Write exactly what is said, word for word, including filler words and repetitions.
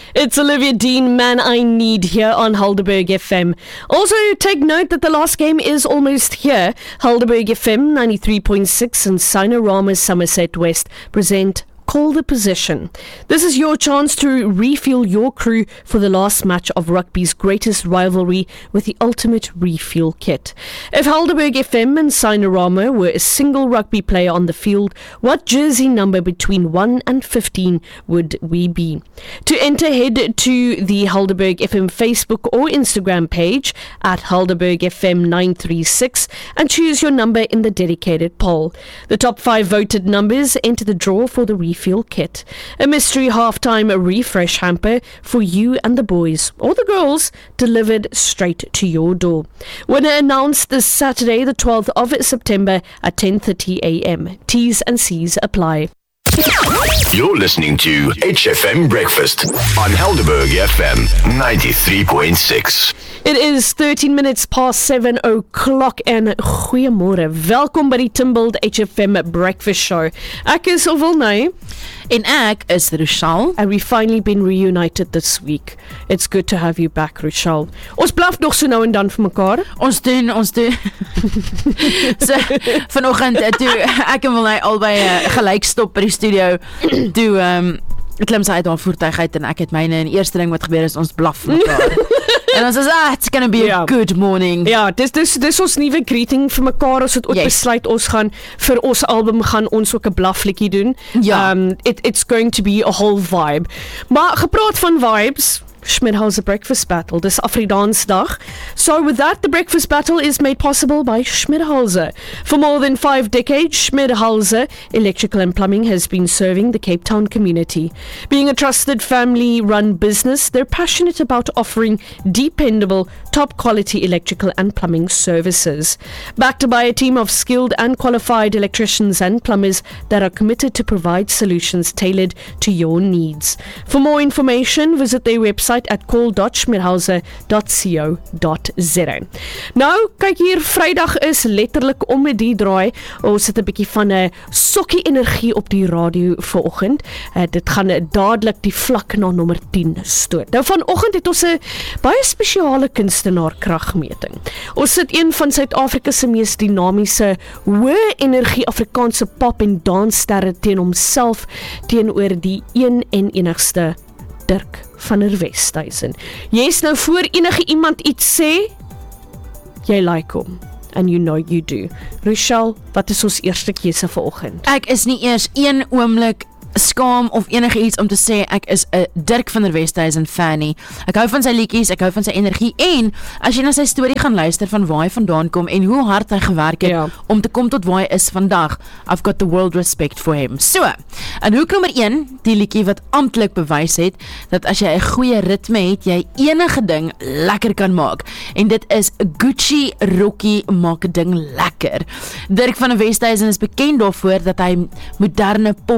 It's Olivia Dean, Man I Need, here on Helderberg F M. Also, take note that the last game is almost here. Helderberg F M ninety-three point six and Sinorama Somerset West present Call the Position. This is your chance to refuel your crew for the last match of rugby's greatest rivalry with the ultimate refuel kit. If Helderberg F M and Sinorama were a single rugby player on the field, what jersey number between one and fifteen would we be? To enter, head to the Helderberg F M Facebook or Instagram page at Helderberg F M nine three six and choose your number in the dedicated poll. The top five voted numbers enter the draw for the refuel Fuel kit, a mystery halftime refresh hamper for you and the boys or the girls, delivered straight to your door. Winner announced this Saturday, the twelfth of September at ten thirty a m. T's and C's apply. You're listening to H F M Breakfast on Helderberg F M ninety-three point six. It is thirteen minutes past seven o'clock en goeiemôre. Welkom by die Timbuld H F M Breakfast Show. Ek is Wilnay. En ek is Rochelle. And we've finally been reunited this week. It's good to have you back, Rochelle. Ons blaf nog so nou en dan vir mekaar. Ons doen, ons doen. So, vanoggend, toe ek en Wilnay albei uh, gelyk stop by die studio, toe um, klim sy uit haar voertuig uit en ek het myne, en die eerste ding wat gebeur is, ons blaf mekaar. En ons is, ah, it's gonna be yeah. a good morning. Ja, dis, dis, dis ons nieuwe greeting vir mekaar. Ons het ook yes. besluit, ons gaan, vir ons album gaan ons ook 'n blaflikkie doen. Ja. Um, it, it's going to be a whole vibe. Maar gepraat van vibes, Schmidhauser Breakfast Battle, dis Afrikaansdag. So with that, the Breakfast Battle is made possible by Schmidhauser. For more than five decades, Schmidhauser Electrical and Plumbing has been serving the Cape Town community. Being a trusted family-run business, they're passionate about offering dependable, top-quality electrical and plumbing services. Backed by a team of skilled and qualified electricians and plumbers that are committed to provide solutions tailored to your needs. For more information, visit their website at call dot schmidhauser dot co dot za. Nou, kyk hier, Vrydag is letterlik om die draai. Ons het 'n bietjie van 'n sokkie energie op die radio vanoggend. Uh, dit gaan dadelik die vlak na nommer tien stoot. Nou vanoggend het ons 'n baie spesiale kunstenaar kragmeting. Ons sit een van Suid-Afrika se mees dinamiese, hoë energie Afrikaanse pop en danssterre teen homself teenoor die een en enigste Dirk van der Westhuizen. Jy is nou voor enige iemand iets sê, jy like hom. And you know you do. Rochelle, wat is ons eerste keuse vanoggend? Ek is nie eers een oomblik skaam of enige iets om te sê ek is 'n Dirk van der Westhuizen fan nie. Ek hou van sy liedjies, ek hou van sy energie, en as jy na sy storie gaan luister van waar hy vandaan kom en hoe hard hy gewerk het ja. om te kom tot waar hy is vandag, I've got the world respect for him. So, en hoek nommer een, die liedjie wat amptelik bewys het dat as jy 'n goeie ritme het, jy enige ding lekker kan maak. En dit is Gucci Rocky maak 'n ding lekker. Dirk van der Westhuizen is bekend daarvoor dat hy moderne pop